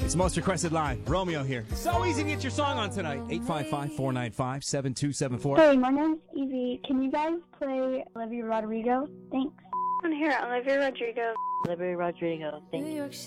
It's most requested line. Romeo here. So easy to get your song on tonight. 855-495-7274. Hey, my name's Evie. Can you guys play Olivia Rodrigo? Thanks. I want to hear Olivia Rodrigo. Olivia Rodrigo, thank you.